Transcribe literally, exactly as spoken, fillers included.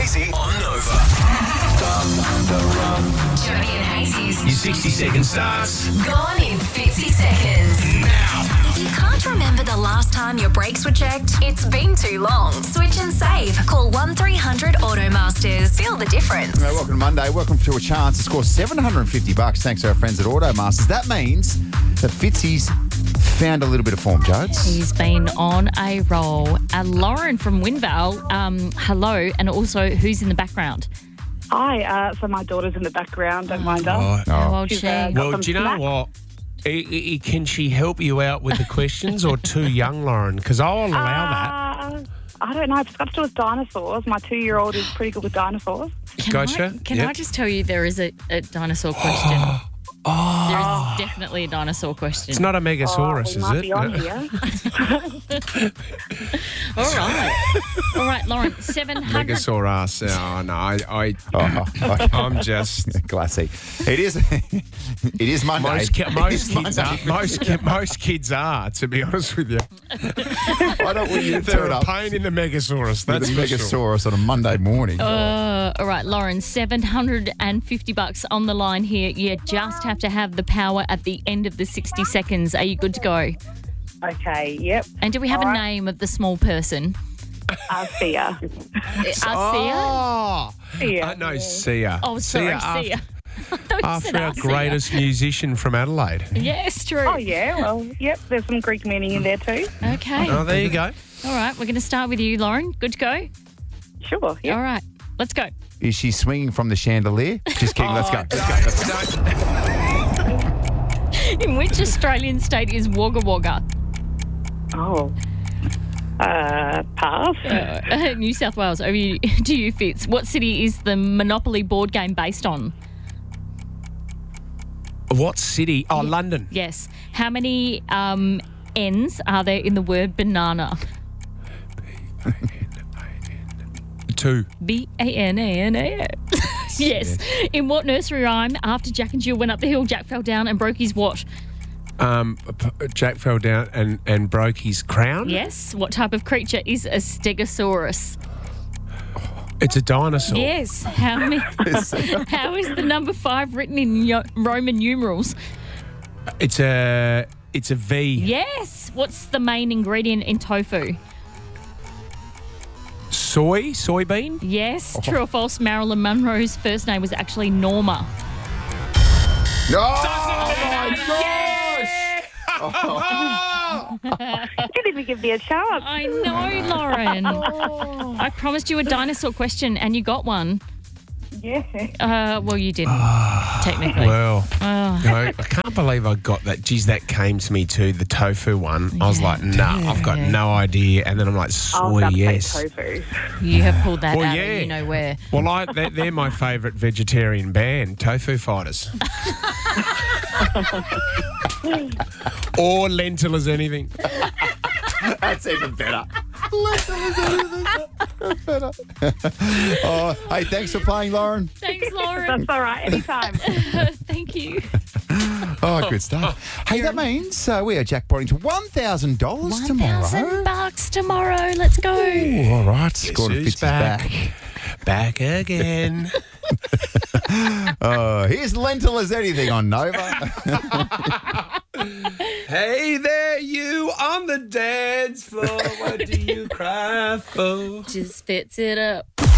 Hazy on Nova. Jody and Hazy's Your sixty second starts gone in fifty seconds. now. If you can't remember the last time your brakes were checked, it's been too long. Switch and save. Call one three hundred Automasters. Feel the difference. Hey, welcome to Monday. Welcome to a chance to score seven hundred fifty bucks thanks to our friends at Automasters. That means that Fitzy's found a little bit of form, Jodes. He's been on a roll. Uh, Lauren from Winvale, um, hello, and also who's in the background? Hi, uh, so my daughter's in the background, don't mind her. Oh, How old She's, she? uh, got well, some do you know snacks. what? I- I- can she help you out with the questions or too young, Lauren? Because I'll allow that. Uh, I don't know, if it's got to do with dinosaurs. My two-year-old is pretty good with dinosaurs. Can Gotcha. I, can Yep. I just tell you there is a, a dinosaur question? Oh, There is definitely a dinosaur question. it's not a Megasaurus, oh, is might it? be on here. All right. All right, Lauren, seven hundred. Megasaurus. Oh, no, I, I, Oh, I'm just... classy. It is. It is Monday. Most, ki- It most is kids are. Monday. Most, ki- most kids are, to be honest with you. I don't want you to They're turn a up pain in the Megasaurus. with That's a for sure. Megasaurus on a Monday morning. Uh, all right, Lauren, seven hundred fifty bucks on the line here. You just have to have the power at the end of the sixty seconds. Are you good to go? Okay, yep. And do we have All a right. name of the small person? Arcia. Arcia? Oh, Yeah. uh, no, Sia. Oh, sorry, Sia. Sia. I thought you After, said after our Arcia. greatest musician from Adelaide. Yes, true. Oh, yeah, well, yep, there's some Greek meaning in there too. Okay. Oh, there you go. All right, we're going to start with you, Lauren. Good to go? Sure, yep. All right, let's go. Is she swinging from the chandelier? Just kidding. Let's go. Let's go. Let's go. In which Australian state is Wagga Wagga? Oh. Uh, pass. Uh, New South Wales. Over you, to you, Fitz. What city is the Monopoly board game based on? What city? Oh, London. Yes. How many um, N's are there in the word banana? Two. B A N A N A. Yes. In what nursery rhyme, after Jack and Jill went up the hill, Jack fell down and broke his what? Um, p- Jack fell down and, and broke his crown. Yes. What type of creature is a stegosaurus? It's a dinosaur. Yes. How many? How is the number five written in yo- Roman numerals? It's a it's a V. Yes. What's the main ingredient in tofu? Soy, soybean. Yes. True or false? Marilyn Monroe's first name was actually Norma. Oh, my gosh. You didn't even give me a chance. I know, Lauren. I promised you a dinosaur question and you got one. Yeah. Uh, well, you didn't, technically. Well, Oh. I, I can't believe I got that. Geez, that came to me too. The tofu one. I was like, nah, I've got no idea. And then I'm like, I'll soy, have to say yes. tofu. You have pulled that Well, out yeah. of you know where. Well, I, they're, they're my favourite vegetarian band, Tofu Fighters. Or lentil as anything. That's even better. better. Oh, hey, thanks for playing, Lauren. Thanks, Lauren. That's all right, anytime. Thank you. Oh, good stuff. Hey, that means uh, we are jackpotting to one thousand dollars One tomorrow. thousand bucks tomorrow. Let's go. Ooh, all right. Scored who's Fitzy's back? back. Back again. Oh, here's lentil as anything on Nova. Hey there, you on the dance floor. What do you cry for? Just spits it up.